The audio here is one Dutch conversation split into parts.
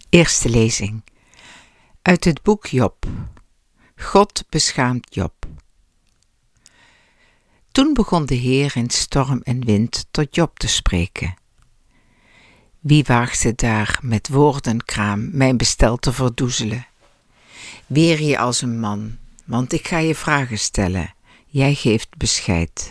Eerste lezing uit het boek Job. God beschaamt Job. Toen begon de Heer in storm en wind tot Job te spreken. Wie waagde daar met woordenkraam mijn bestel te verdoezelen? Weer je als een man, want ik ga je vragen stellen. Jij geeft bescheid.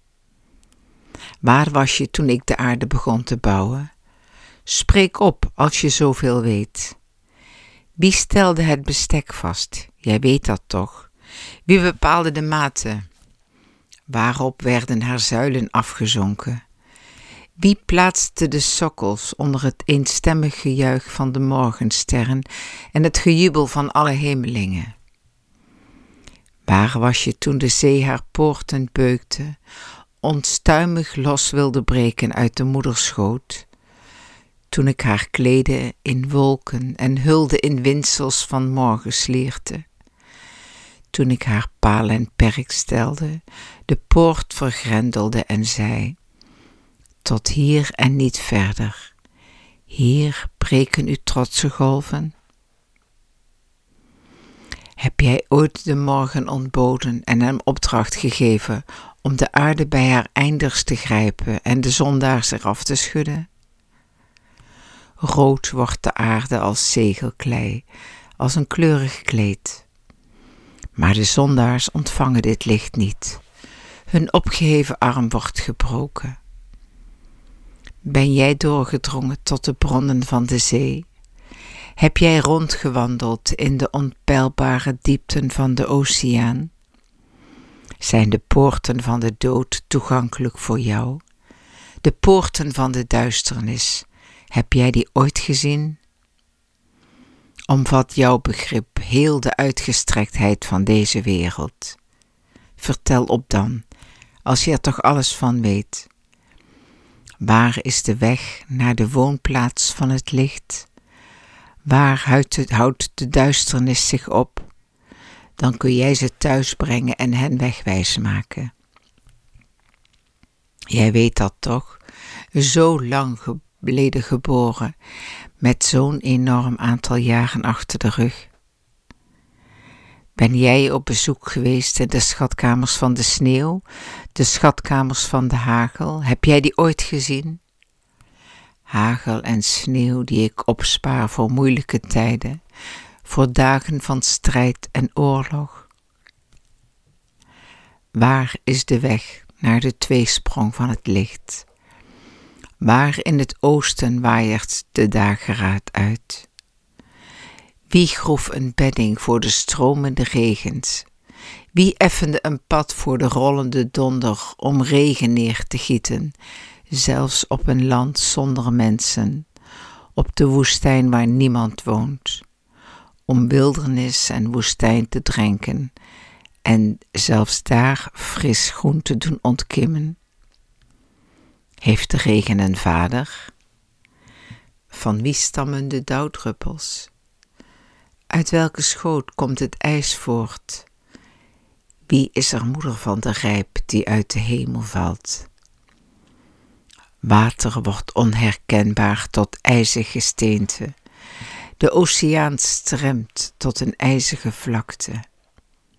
Waar was je toen ik de aarde begon te bouwen? Spreek op als je zoveel weet. Wie stelde het bestek vast? Jij weet dat toch? Wie bepaalde de maten? Waarop werden haar zuilen afgezonken? Wie plaatste de sokkels onder het eenstemmig gejuich van de morgensterren en het gejubel van alle hemelingen? Waar was je toen de zee haar poorten beukte, onstuimig los wilde breken uit de moederschoot? Toen ik haar kleedde in wolken en hulde in windsels van morgenslierte. Toen ik haar paal en perk stelde, de poort vergrendelde en zei: tot hier en niet verder. Hier breken uw trotse golven. Heb jij ooit de morgen ontboden en hem opdracht gegeven om de aarde bij haar eindigs te grijpen en de zondaars eraf te schudden? Rood wordt de aarde als zegelklei, als een kleurig kleed. Maar de zondaars ontvangen dit licht niet. Hun opgeheven arm wordt gebroken. Ben jij doorgedrongen tot de bronnen van de zee? Heb jij rondgewandeld in de onpeilbare diepten van de oceaan? Zijn de poorten van de dood toegankelijk voor jou? De poorten van de duisternis, heb jij die ooit gezien? Omvat jouw begrip heel de uitgestrektheid van deze wereld. Vertel op dan, als je er toch alles van weet. Waar is de weg naar de woonplaats van het licht? Waar houdt de duisternis zich op? Dan kun jij ze thuis brengen en hen wegwijs maken. Jij weet dat toch? Zo lang geleden geboren, met zo'n enorm aantal jaren achter de rug. Ben jij op bezoek geweest in de schatkamers van de sneeuw, de schatkamers van de hagel? Heb jij die ooit gezien? Hagel en sneeuw die ik opspaar voor moeilijke tijden, voor dagen van strijd en oorlog. Waar is de weg naar de tweesprong van het licht? Waar in het oosten waaiert de dageraad uit? Wie groef een bedding voor de stromende regens? Wie effende een pad voor de rollende donder om regen neer te gieten, zelfs op een land zonder mensen, op de woestijn waar niemand woont, om wildernis en woestijn te drenken en zelfs daar fris groen te doen ontkimmen? Heeft de regen een vader? Van wie stammen de dauwdruppels? Uit welke schoot komt het ijs voort? Wie is er moeder van de rijp die uit de hemel valt? Water wordt onherkenbaar tot ijzig gesteente. De oceaan stremt tot een ijzige vlakte.